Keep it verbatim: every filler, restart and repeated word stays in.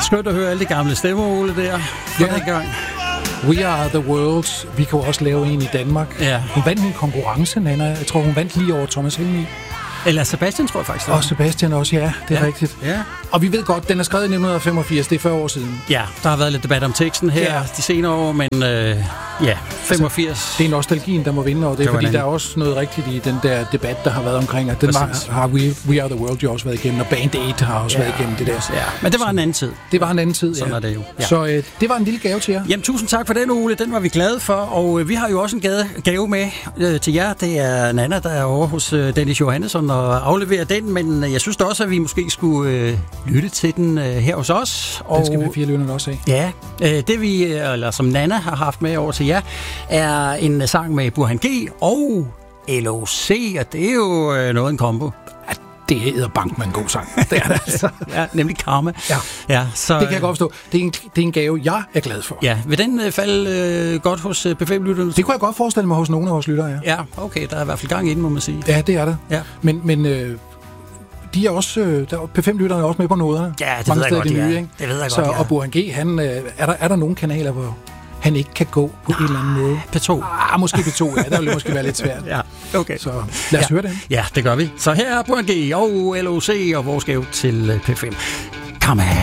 skønt at høre alle de gamle stemmer, Ole, der. Ja. Gang. We Are The World. Vi kan jo også lave en i Danmark. Ja. Hun vandt en konkurrence, Nana. Jeg tror, hun vandt lige over Thomas Helmig. Eller Sebastian, tror jeg faktisk. Og Sebastian også, ja. Det er ja. rigtigt. Ja. Og vi ved godt, den er skrevet i nitten femogfirs. Det er fyrre år siden. Ja, der har været lidt debat om teksten her Ja. de senere år, men øh, ja, femogfirs. Altså, det er nostalgien, der må vinde, og det er Det var fordi, den. der er også noget rigtigt i den der debat, der har været omkring, at den Præcis. var, har We, We Are The World jo også været igennem, og Band otte har også Ja. været igennem det der. Ja, men det var en anden tid. Det var en anden tid, Sådan ja. er det jo. Ja. Så øh, det var en lille gave til jer. Jamen, tusind tak for den, Ole. Den var vi glade for, og øh, vi har jo også en gave, gave med øh, til jer. Det er Nana, der er over hos øh, Dennis Johannesson og afleverer den, men øh, jeg synes da også, at vi måske skulle øh, lytte til den øh, her hos os. Den skal vi have fire lytterne også af. Ja, øh, det vi, øh, eller som Nana har haft med over til jer, er en sang med Burhan G og L O C, og det er jo øh, noget af en kombo. Det hedder bank med en god sang. Det er det altså. Ja, nemlig Karma. Ja. Ja, så, Det kan jeg godt forstå. Det er en, det er en gave, jeg er glad for. Ja, vil den øh, falde øh, godt hos øh, P fem-lytterne? Det kunne jeg godt forestille mig hos nogle af vores lyttere, ja. Ja, okay, der er i hvert fald gang i den, må man sige. Ja, det er det. Ja. Men, men øh, de er også, øh, der, P fem-lytterne er også med på noderne. Ja, det Mange ved jeg steder godt, i det de nye, er. ikke? Det ved jeg Så, godt, de er. og Burhan G, han, øh, er, der, er der nogle kanaler, hvor han ikke kan gå på en eller anden måde? P to. Ah, måske P to, ja. Der vil det måske være lidt svært. Ja, okay. Så lad os ja. høre det. Ja, det gør vi. Så her er Burhan G og L O C og vores gave til P fem. Come on.